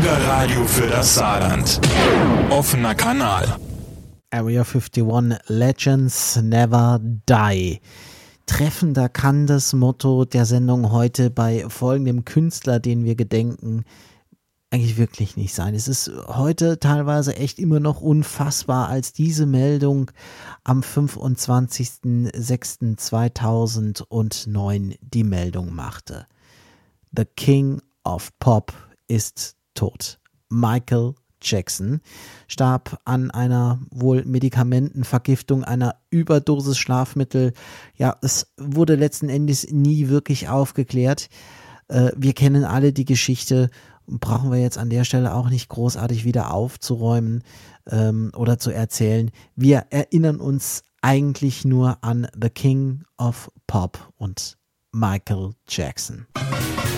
Bürgerradio für das Saarland. Offener Kanal. Area 51 Legends Never Die. Treffender kann das Motto der Sendung heute bei folgendem Künstler, den wir gedenken, eigentlich wirklich nicht sein. Es ist heute teilweise echt immer noch unfassbar, als diese Meldung am 25.06.2009 die Meldung machte. The King of Pop ist tot. Michael Jackson starb an einer wohl Medikamentenvergiftung, einer Überdosis Schlafmittel. Ja, es wurde letzten Endes nie wirklich aufgeklärt. Wir kennen alle die Geschichte, brauchen wir jetzt an der Stelle auch nicht großartig wieder aufzuräumen oder zu erzählen. Wir erinnern uns eigentlich nur an The King of Pop und Michael Jackson.